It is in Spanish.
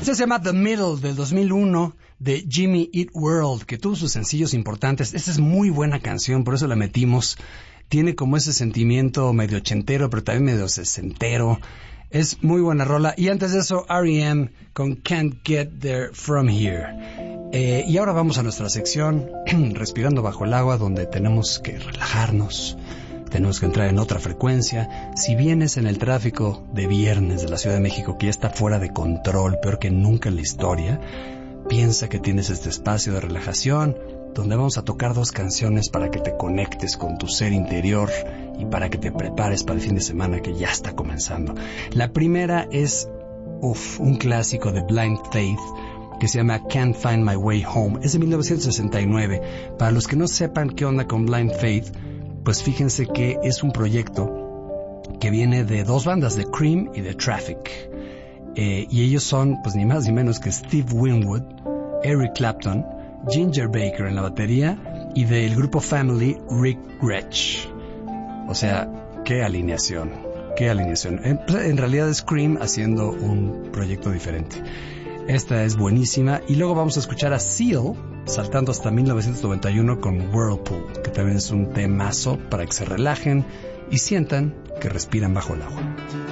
Este se llama The Middle, del 2001, de Jimmy Eat World, que tuvo sus sencillos importantes. Esta es muy buena canción, por eso la metimos. Tiene como ese sentimiento medio ochentero, pero también medio sesentero. Es muy buena rola. Y antes de eso, R.E.M. con Can't Get There From Here. Y ahora vamos a nuestra sección, Respirando Bajo el Agua, donde tenemos que relajarnos. Tenemos que entrar en otra frecuencia. Si vienes en el tráfico de viernes de la Ciudad de México, que ya está fuera de control, peor que nunca en la historia, piensa que tienes este espacio de relajación, donde vamos a tocar 2 canciones para que te conectes con tu ser interior y para que te prepares para el fin de semana que ya está comenzando. La primera es un clásico de Blind Faith que se llama Can't Find My Way Home. Es de 1969. Para los que no sepan qué onda con Blind Faith, pues fíjense que es un proyecto que viene de 2 bandas, de Cream y de Traffic. Y ellos son, pues ni más ni menos que Steve Winwood, Eric Clapton, Ginger Baker en la batería y del grupo Family, Rick Gretsch. O sea, qué alineación. En realidad es Cream haciendo un proyecto diferente. Esta es buenísima. Y luego vamos a escuchar a Seal saltando hasta 1991 con Whirlpool, que también es un temazo para que se relajen y sientan que respiran bajo el agua.